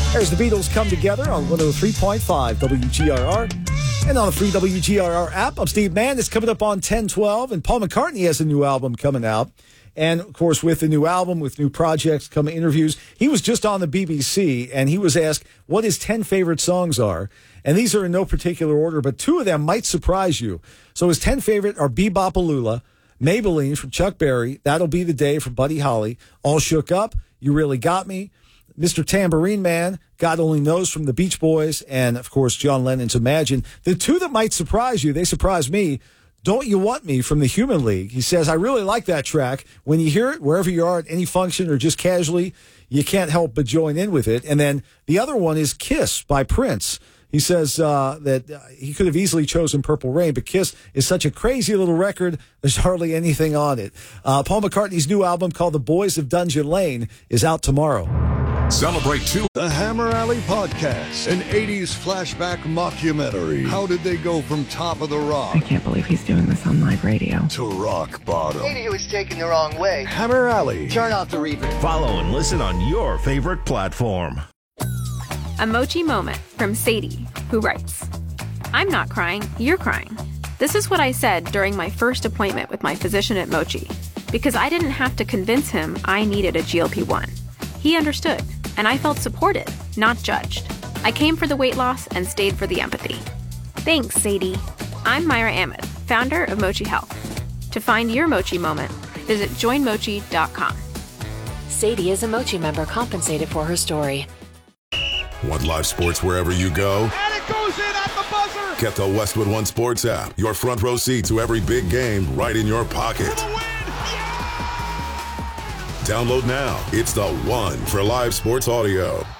There's the Beatles Come Together on 103.5 WGRR. And on the free WGRR app, I'm Steve Mann. It's coming up on 1012. And Paul McCartney has a new album coming out. And, of course, with the new album, with new projects, come interviews. He was just on the BBC, and he was asked what his 10 favorite songs are. And these are in no particular order, but two of them might surprise you. So his 10 favorite are Bebopalula, Maybelline from Chuck Berry, That'll Be the Day from Buddy Holly, All Shook Up, You Really Got Me, Mr. Tambourine Man, God Only Knows from the Beach Boys, and, of course, John Lennon's Imagine. The two that might surprise you, they surprise me, Don't You Want Me from the Human League. He says, I really like that track. When you hear it, wherever you are at any function or just casually, you can't help but join in with it. And then the other one is Kiss by Prince. He says that he could have easily chosen Purple Rain, but Kiss is such a crazy little record, there's hardly anything on it. Paul McCartney's new album called The Boys of Dungeon Lane is out tomorrow. Celebrate The Hammer Alley Podcast, an 80s flashback mockumentary. How did they go from top of the rock? I can't believe he's doing this on live radio. To rock bottom. Maybe he was taken the wrong way. Hammer Alley. Turn off the reverb. Follow and listen on your favorite platform. A Mochi moment from Sadie, who writes, I'm not crying, you're crying. This is what I said during my first appointment with my physician at Mochi, because I didn't have to convince him I needed a GLP-1. He understood, and I felt supported, not judged. I came for the weight loss and stayed for the empathy. Thanks, Sadie. I'm Myra Ahmed, founder of Mochi Health. To find your Mochi moment, visit joinmochi.com. Sadie is a Mochi member compensated for her story. Want live sports wherever you go? And it goes in at the buzzer! Get the Westwood One Sports app. Your front row seat to every big game right in your pocket. For the win! Yeah! Download now. It's the one for live sports audio.